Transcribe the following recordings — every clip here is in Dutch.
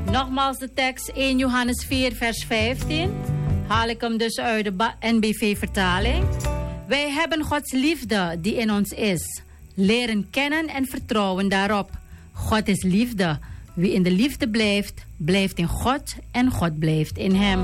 Nogmaals de tekst 1 Johannes 4 vers 15. Haal ik hem dus uit de NBV-vertaling. Wij hebben Gods liefde die in ons is. Leren kennen en vertrouwen daarop. God is liefde. Wie in de liefde blijft, blijft in God en God blijft in hem.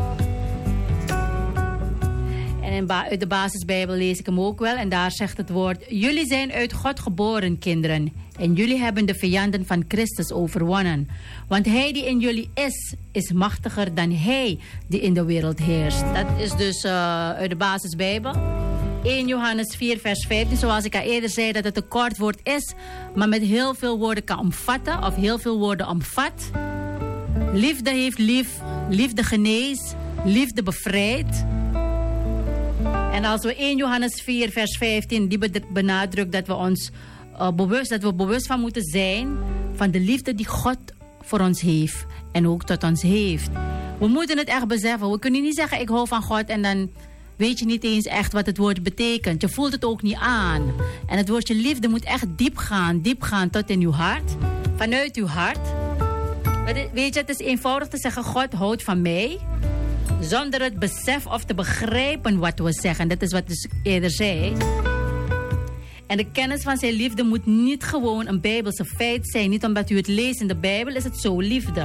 En uit de basisbijbel lees ik hem ook wel. En daar zegt het woord: jullie zijn uit God geboren, kinderen. En jullie hebben de vijanden van Christus overwonnen. Want hij die in jullie is machtiger dan hij die in de wereld heerst. Dat is dus uit de basisbijbel. 1 Johannes 4 vers 15. Zoals ik al eerder zei dat het een kort woord is. Maar met heel veel woorden kan omvatten. Of heel veel woorden omvat. Liefde heeft lief. Liefde geneest. Liefde bevrijdt. En als we 1 Johannes 4 vers 15 die benadrukt dat we ons bewust van moeten zijn van de liefde die God voor ons heeft en ook tot ons heeft. We moeten het echt beseffen. We kunnen niet zeggen ik hou van God en dan weet je niet eens echt wat het woord betekent. Je voelt het ook niet aan. En het woordje liefde moet echt diep gaan tot in uw hart. Vanuit uw hart. Weet je, het is eenvoudig te zeggen God houdt van mij. Zonder het besef of te begrijpen wat we zeggen. Dat is wat ik eerder zei. En de kennis van zijn liefde moet niet gewoon een bijbelse feit zijn. Niet omdat u het leest in de Bijbel is het zo liefde.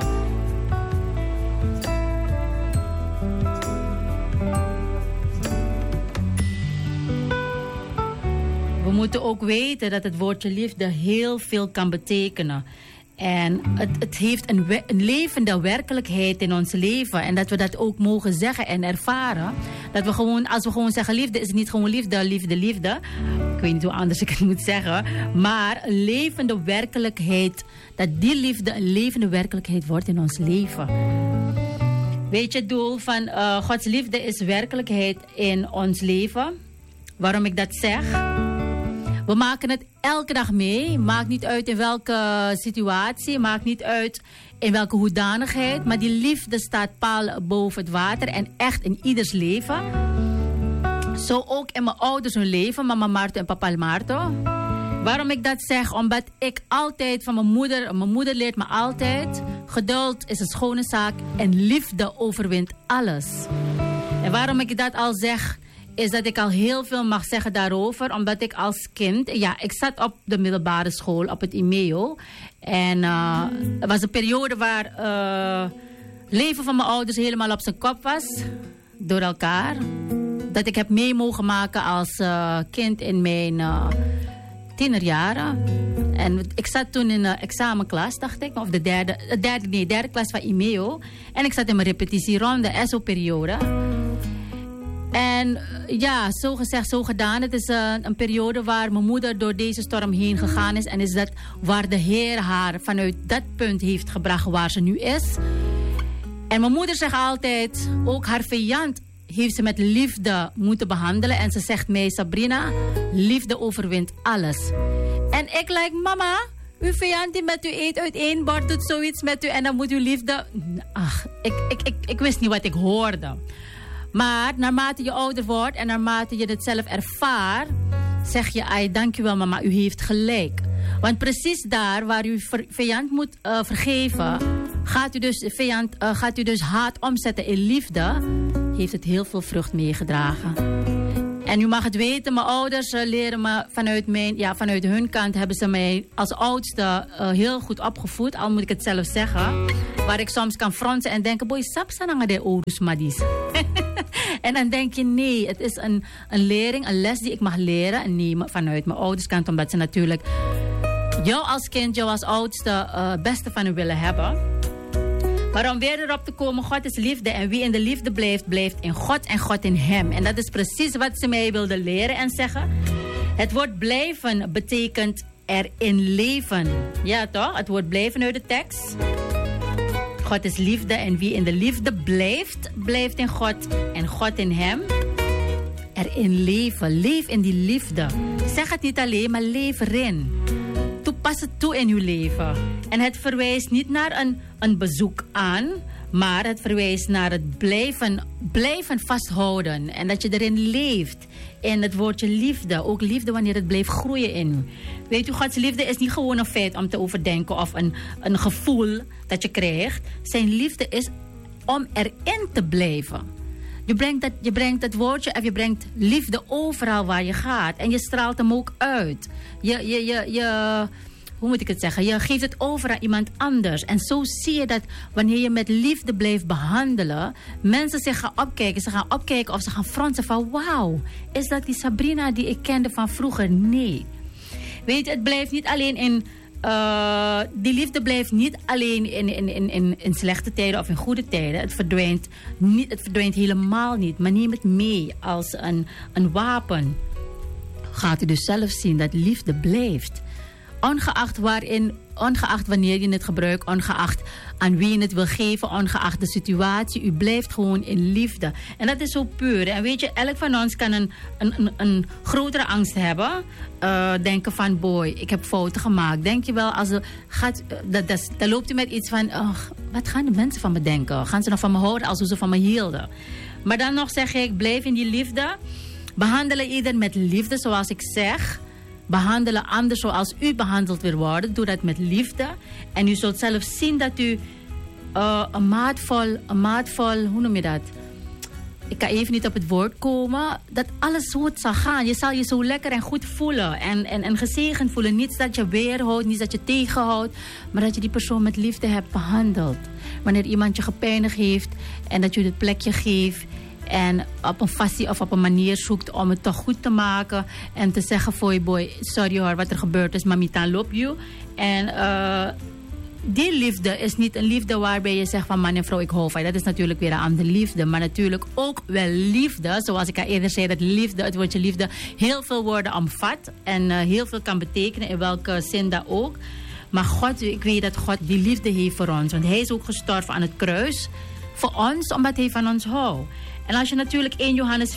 We moeten ook weten dat het woordje liefde heel veel kan betekenen. En het heeft een levende werkelijkheid in ons leven. En dat we dat ook mogen zeggen en ervaren. Dat we gewoon, als we gewoon zeggen liefde, is het niet gewoon liefde. Ik weet niet hoe anders ik het moet zeggen. Maar een levende werkelijkheid. Dat die liefde een levende werkelijkheid wordt in ons leven. Weet je, het doel van Gods liefde is werkelijkheid in ons leven. Waarom ik dat zeg? We maken het elke dag mee. Maakt niet uit in welke situatie. Maakt niet uit in welke hoedanigheid. Maar die liefde staat paal boven het water. En echt in ieders leven. Zo ook in mijn ouders hun leven. Mama Marto en papa Marto. Waarom ik dat zeg? Omdat ik altijd van mijn moeder leert me altijd. Geduld is een schone zaak. En liefde overwint alles. En waarom ik dat al zeg, is dat ik al heel veel mag zeggen daarover. Omdat ik als kind, ik zat op de middelbare school, op het IMEO. En er was een periode waar het leven van mijn ouders helemaal op zijn kop was. Door elkaar. Dat ik heb mee mogen maken als kind in mijn tienerjaren. En ik zat toen in de examenklas, dacht ik. Of de derde klas van IMEO. En ik zat in mijn repetitieronde, SO-periode. En zo gezegd, zo gedaan. Het is een periode waar mijn moeder door deze storm heen gegaan is. En is dat waar de Heer haar vanuit dat punt heeft gebracht waar ze nu is. En mijn moeder zegt altijd, ook haar vijand heeft ze met liefde moeten behandelen. En ze zegt mij, Sabrina, liefde overwint alles. En ik like, mama, uw vijand die met u eet uit één bord doet zoiets met u. En dan moet u liefde... Ach, ik wist niet wat ik hoorde. Maar naarmate je ouder wordt en naarmate je het zelf ervaart, zeg je, ai, dankjewel mama, u heeft gelijk. Want precies daar waar u vijand moet vergeven, gaat u dus haat omzetten in liefde, heeft het heel veel vrucht meegedragen. En u mag het weten, mijn ouders leren me vanuit hun kant hebben ze mij als oudste heel goed opgevoed, al moet ik het zelf zeggen. Waar ik soms kan fronsen en denken, boy, sapsa de ouders madis. En dan denk je, nee, het is een lering, een les die ik mag leren. En nee, vanuit mijn ouderskant, omdat ze natuurlijk jou als kind, jou als oudste, beste van u willen hebben. Maar om weer erop te komen, God is liefde. En wie in de liefde blijft, blijft in God en God in hem. En dat is precies wat ze mij wilden leren en zeggen. Het woord blijven betekent erin leven. Ja toch? Het woord blijven uit de tekst. God is liefde en wie in de liefde blijft, blijft in God en God in hem. Erin leven. Leef in die liefde. Zeg het niet alleen, maar leef erin. Pas het toe in uw leven. En het verwijst niet naar een bezoek aan, Maar het verwijst naar het blijven vasthouden. En dat je erin leeft. En het woordje liefde. Ook liefde wanneer het blijft groeien in u. Weet u, Gods liefde is niet gewoon een feit om te overdenken. Of een gevoel dat je krijgt. Zijn liefde is om erin te blijven. Je brengt het woordje of je brengt liefde overal waar je gaat. En je straalt hem ook uit. Hoe moet ik het zeggen? Je geeft het over aan iemand anders. En zo zie je dat wanneer je met liefde blijft behandelen, mensen zich gaan opkijken. Ze gaan opkijken of ze gaan fronsen van wauw, is dat die Sabrina die ik kende van vroeger? Nee. Weet je, het blijft niet alleen in... die liefde blijft niet alleen in slechte tijden of in goede tijden. Het verdwijnt helemaal niet. Maar neem het mee als een wapen. Gaat u dus zelf zien dat liefde blijft. Ongeacht wanneer je het gebruikt, ongeacht aan wie je het wil geven, ongeacht de situatie, u blijft gewoon in liefde. En dat is zo puur. En weet je, elk van ons kan een grotere angst hebben. Denken van, boy, ik heb fouten gemaakt. Denk je wel, dan loopt u met iets van, wat gaan de mensen van me denken? Gaan ze nog van me houden als ze van me hielden? Maar dan nog zeg ik, blijf in die liefde. Behandelen ieder met liefde, zoals ik zeg. Behandelen anders zoals u behandeld wil worden. Doe dat met liefde. En u zult zelf zien dat u een maat vol, hoe noem je dat? Ik kan even niet op het woord komen. Dat alles goed zal gaan. Je zal je zo lekker en goed voelen. En gezegend voelen. Niet dat je weerhoudt, niet dat je tegenhoudt. Maar dat je die persoon met liefde hebt behandeld. Wanneer iemand je gepijnigd heeft. En dat je het plekje geeft. En op een fassie of op een manier zoekt om het toch goed te maken. En te zeggen voor je boy, sorry hoor, wat er gebeurd is, mamita, love you. En die liefde is niet een liefde waarbij je zegt van man en vrouw, ik hou van je. Dat is natuurlijk weer een andere liefde. Maar natuurlijk ook wel liefde. Zoals ik al eerder zei, dat liefde, het woordje liefde heel veel woorden omvat. En heel veel kan betekenen, in welke zin dat ook. Maar God, ik weet dat God die liefde heeft voor ons. Want hij is ook gestorven aan het kruis. Voor ons, omdat hij van ons houdt. En als je natuurlijk 1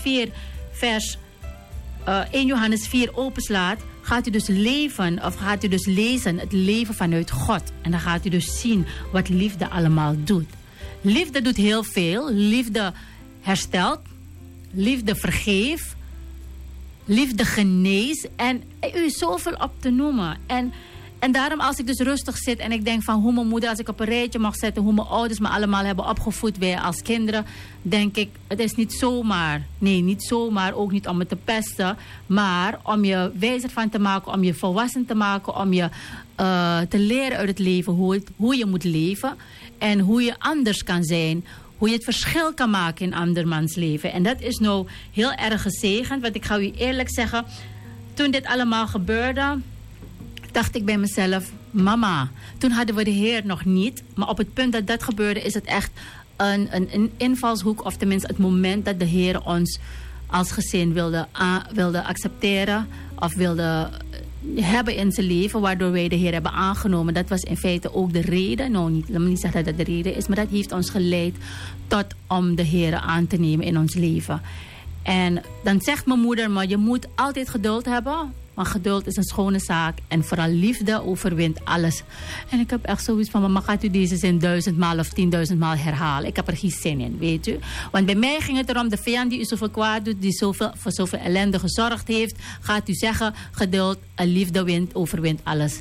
Johannes 4 openslaat, gaat u dus leven, of gaat u dus lezen het leven vanuit God. En dan gaat u dus zien wat liefde allemaal doet. Liefde doet heel veel. Liefde herstelt. Liefde vergeeft. Liefde geneest. En u is zoveel op te noemen. En daarom als ik dus rustig zit en ik denk van hoe mijn moeder, als ik op een rijtje mag zetten, hoe mijn ouders me allemaal hebben opgevoed wij als kinderen, denk ik, het is niet zomaar. Nee, niet zomaar, ook niet om me te pesten, maar om je wijzer van te maken, om je volwassen te maken, om je te leren uit het leven hoe je moet leven en hoe je anders kan zijn, hoe je het verschil kan maken in andermans leven. En dat is nou heel erg gezegend, want ik ga u eerlijk zeggen, toen dit allemaal gebeurde, dacht ik bij mezelf, mama, toen hadden we de Heer nog niet. Maar op het punt dat dat gebeurde is het echt een invalshoek. Of tenminste het moment dat de Heer ons als gezin wilde accepteren. Of wilde hebben in zijn leven. Waardoor wij de Heer hebben aangenomen. Dat was in feite ook de reden. Nou, laat me niet zeggen dat dat de reden is. Maar dat heeft ons geleid tot om de Heer aan te nemen in ons leven. En dan zegt mijn moeder, maar je moet altijd geduld hebben. Maar geduld is een schone zaak. En vooral liefde overwint alles. En ik heb echt zoiets van, mama, gaat u deze zin 1000 maal of 10.000 maal herhalen? Ik heb er geen zin in, weet u. Want bij mij ging het erom, de vijand die u zoveel kwaad doet, die voor zoveel ellende gezorgd heeft, gaat u zeggen, geduld en liefde overwint alles.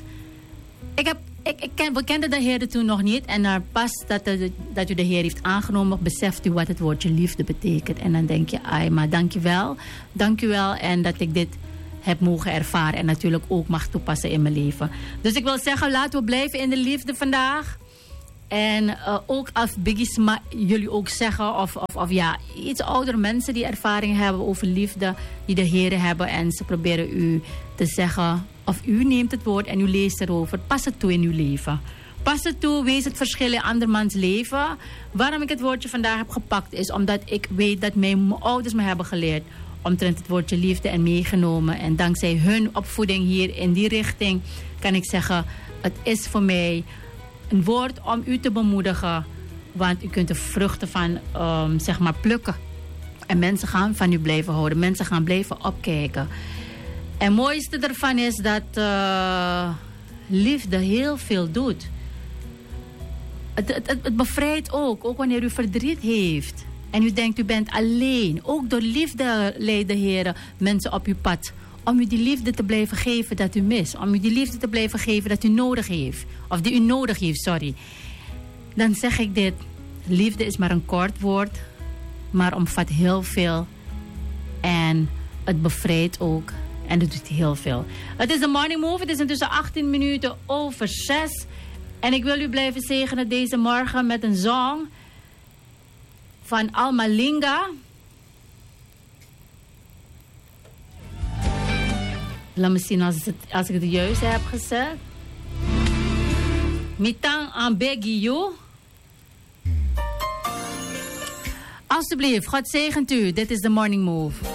We kenden de Heer toen nog niet. En pas dat u de Heer heeft aangenomen, beseft u wat het woordje liefde betekent. En dan denk je, ai, maar dank u wel. En dat ik dit heb mogen ervaren en natuurlijk ook mag toepassen in mijn leven. Dus ik wil zeggen, laten we blijven in de liefde vandaag. En ook als Biggie jullie ook zeggen, of ja, iets oudere mensen die ervaring hebben over liefde, die de Heer hebben en ze proberen u te zeggen, of u neemt het woord en u leest erover, pas het toe in uw leven. Pas het toe, wees het verschil in andermans leven. Waarom ik het woordje vandaag heb gepakt is omdat ik weet dat mijn ouders me hebben geleerd omtrent het woordje liefde en meegenomen. En dankzij hun opvoeding hier in die richting kan ik zeggen, het is voor mij een woord om u te bemoedigen. Want u kunt de vruchten van zeg maar plukken. En mensen gaan van u blijven houden. Mensen gaan blijven opkijken. En het mooiste ervan is dat liefde heel veel doet. Het bevrijdt ook wanneer u verdriet heeft. En u denkt, u bent alleen. Ook door liefde leidt de Heer mensen op uw pad. Om u die liefde te blijven geven dat u mist. Om u die liefde te blijven geven dat u nodig heeft. Of die u nodig heeft, sorry. Dan zeg ik dit. Liefde is maar een kort woord. Maar omvat heel veel. En het bevrijdt ook. En het doet heel veel. Het is de Morning Move. Het is intussen 18 minuten over 6. En ik wil u blijven zegenen deze morgen met een song van Alma Linga. Laat me zien als ik het juist heb gezet. Mitang Ambegio. Alsjeblieft, God zegent u. Dit is de Morning Move.